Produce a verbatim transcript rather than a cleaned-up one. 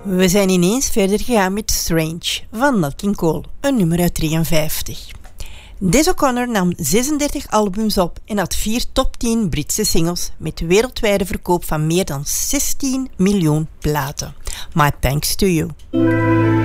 We zijn ineens verder gegaan met Strange van Nat King Cole, een nummer uit drieënvijftig. Des O'Connor nam zesendertig albums op en had vier top tien Britse singles met wereldwijde verkoop van meer dan zestien miljoen platen. My thanks to you.